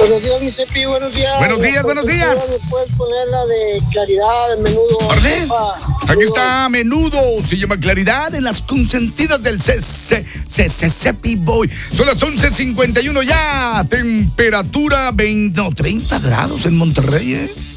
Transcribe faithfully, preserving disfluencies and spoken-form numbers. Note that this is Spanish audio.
Buenos días, mi Cepi, buenos días. Buenos días, buenos días. ¿Me puedes poner la de Claridad, de Menudo? ¿Orden? Opa, Aquí está Menudo, se llama Claridad en las consentidas del C C C C Cepi Boy. Son las once cincuenta y uno ya, temperatura veinte, no, treinta grados en Monterrey, ¿eh?